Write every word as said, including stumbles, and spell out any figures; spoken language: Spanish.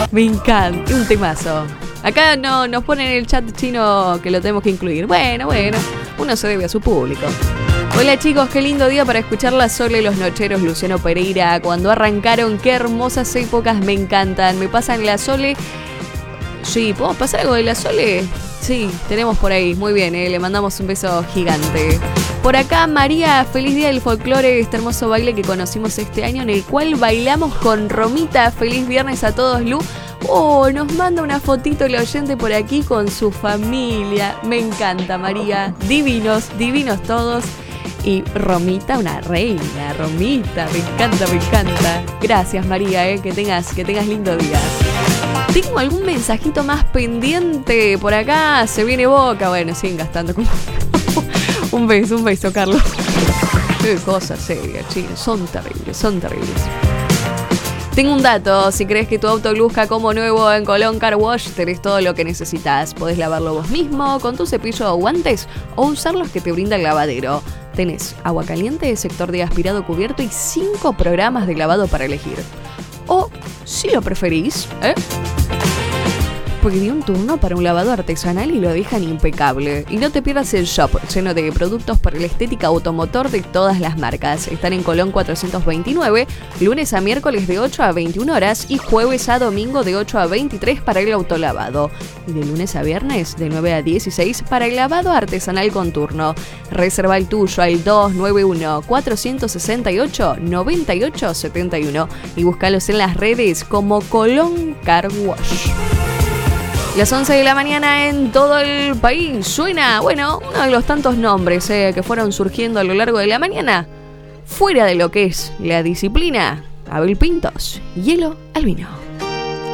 Me encanta, un temazo. Acá no nos ponen en el chat chino que lo tenemos que incluir. Bueno, bueno, uno se debe a su público. Hola chicos, qué lindo día para escuchar La Sole y los Nocheros, Luciano Pereira. Cuando arrancaron, qué hermosas épocas, me encantan. Me pasan La Sole. Sí, ¿podemos pasar algo de La Sole? Sí, tenemos por ahí. Muy bien, ¿eh? Le mandamos un beso gigante. Por acá, María, feliz día del folclore, este hermoso baile que conocimos este año, en el cual bailamos con Romita. Feliz viernes a todos, Lu. Oh, nos manda una fotito el oyente por aquí con su familia. Me encanta, María. Divinos, divinos todos. Y Romita, una reina, Romita. Me encanta, me encanta. Gracias, María, ¿eh? que tengas, que tengas lindo día. Tengo algún mensajito más pendiente por acá. Se viene Boca. Bueno, siguen gastando como... un beso, un beso, Carlos. Qué cosas serias, chicos. Son terribles, son terribles. Tengo un dato. Si crees que tu auto luzca como nuevo en Colón Car Wash, tenés todo lo que necesitas. Podés lavarlo vos mismo con tu cepillo o guantes o usar los que te brinda el lavadero. Tenés agua caliente, sector de aspirado cubierto y cinco programas de lavado para elegir. O, si lo preferís, ¿eh? Pedí un turno para un lavado artesanal y lo dejan impecable. Y no te pierdas el shop, lleno de productos para la estética automotor de todas las marcas. Están en Colón cuatrocientos veintinueve, lunes a miércoles de ocho a veintiuna horas y jueves a domingo de ocho a veintitrés para el autolavado. Y de lunes a viernes de nueve a dieciséis para el lavado artesanal con turno. Reserva el tuyo al dos nueve uno, cuatro seis ocho, nueve ocho siete uno y búscalos en las redes como Colón Car Wash. Las once de la mañana en todo el país suena, bueno, uno de los tantos nombres eh, que fueron surgiendo a lo largo de la mañana, fuera de lo que es la disciplina. Abel Pintos, hielo al vino.